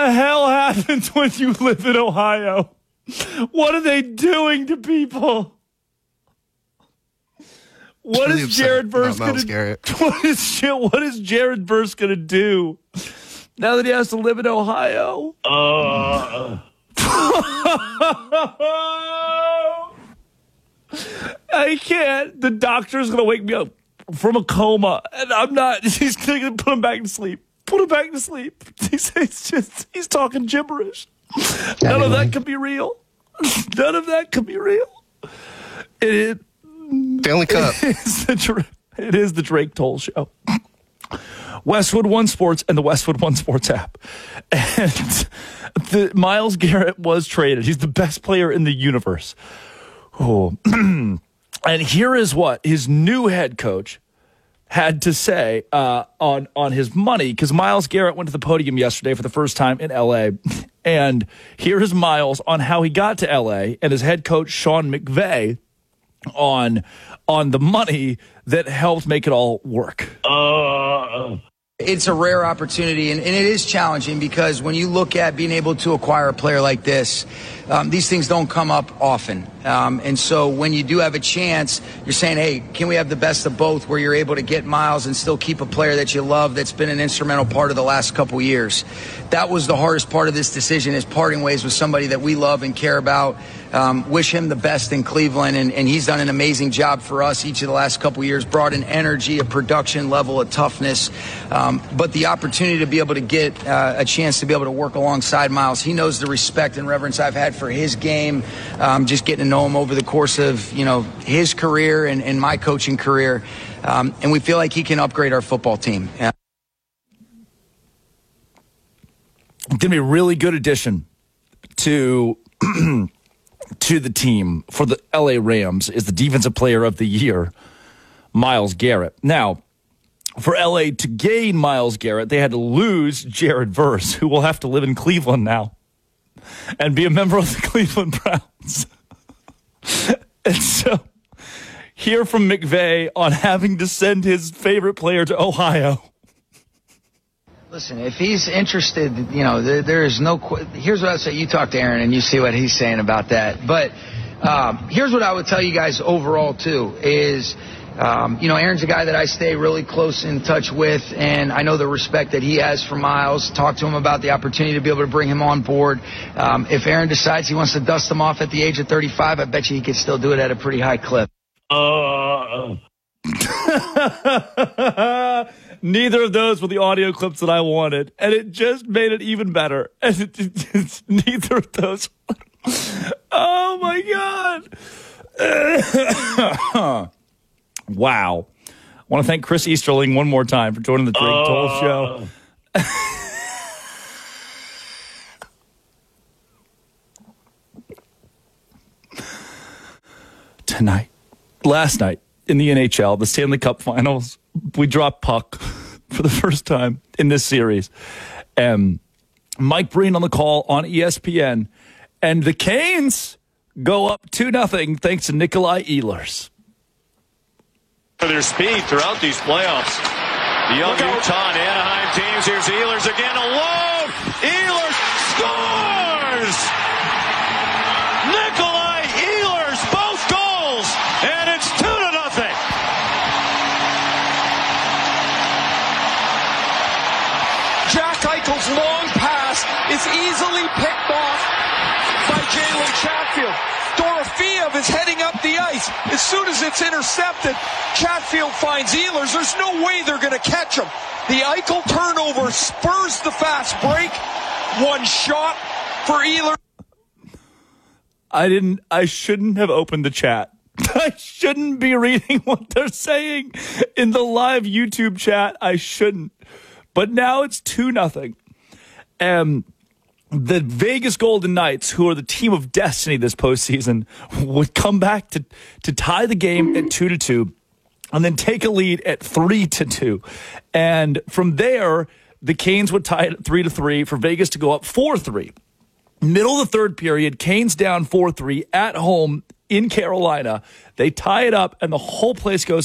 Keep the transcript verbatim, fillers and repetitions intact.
the hell happens when you live in Ohio? What are they doing to people? What really is Jared Verse going to what is what is Jared Verse going to do now that he has to live in Ohio? Uh. I can't. The doctor's going to wake me up from a coma, and I'm not. He's going to put him back to sleep. Put him back to sleep. He's, he's just he's talking gibberish. None anyway. of that could be real. None of that could be real. It is. Stanley Cup. It is, the, it is the Drake Toll Show. Westwood One Sports and the Westwood One Sports app. And the Myles Garrett was traded. He's the best player in the universe. Oh. And here is what his new head coach had to say uh, on, on his money, because Myles Garrett went to the podium yesterday for the first time in L A. And here is Myles on how he got to L A and his head coach, Sean McVay, on on the money that helped make it all work. Uh, it's a rare opportunity, and, and it is challenging because when you look at being able to acquire a player like this, um, these things don't come up often. Um, and so when you do have a chance, you're saying, hey, can we have the best of both where you're able to get Myles and still keep a player that you love that's been an instrumental part of the last couple years? That was the hardest part of this decision, is parting ways with somebody that we love and care about. Um, wish him the best in Cleveland, and, and he's done an amazing job for us each of the last couple years, brought an energy, a production level, a toughness. Um, but the opportunity to be able to get uh, a chance to be able to work alongside Myles, he knows the respect and reverence I've had for his game, um, just getting to know him over the course of, you know, his career and, and my coaching career. Um, and we feel like he can upgrade our football team. Uh, Going to be a really good addition to to the team for the L A Rams is the defensive player of the year, Myles Garrett. Now, for L A to gain Myles Garrett, they had to lose Jared Verse, who will have to live in Cleveland now and be a member of the Cleveland Browns. And so, hear from McVay on having to send his favorite player to Ohio. Listen, if he's interested, you know, there, there is no qu- – here's what I would say. You talk to Aaron and you see what he's saying about that. But um, here's what I would tell you guys overall, too, is, um, you know, Aaron's a guy that I stay really close in touch with, and I know the respect that he has for Myles. Talk to him about the opportunity to be able to bring him on board. Um, if Aaron decides he wants to dust him off at the age of thirty-five, I bet you he could still do it at a pretty high clip. Uh Neither of those were the audio clips that I wanted, and it just made it even better. And it, it, it's neither of those. Oh my God! Wow! I want to thank Chris Easterling one more time for joining the Drake uh. Toll Show. Tonight, last night in the N H L, the Stanley Cup Finals. We dropped puck for the first time in this series. And Mike Breen on the call on E S P N. And the Canes go up two nothing thanks to Nikolai Ehlers. For their speed throughout these playoffs. The young Utah and Anaheim teams. Here's Ehlers again alone. Ehlers scores! Nikolai Ehlers, both goals. And it's two to nothing. Jack Eichel's long pass is easily picked off by Jalen Chatfield. Dorofeev is heading up the ice. As soon as it's intercepted, Chatfield finds Ehlers. There's no way they're going to catch him. The Eichel turnover spurs the fast break. One shot for Ehlers. I didn't, I shouldn't have opened the chat. I shouldn't be reading what they're saying in the live YouTube chat. I shouldn't. But now it's two nothing. And the Vegas Golden Knights, who are the team of destiny this postseason, would come back to, to tie the game at two to two and then take a lead at three to two. And from there, the Canes would tie it at three to three for Vegas to go up four three. Middle of the third period, Canes down four three at home in Carolina. They tie it up, and the whole place goes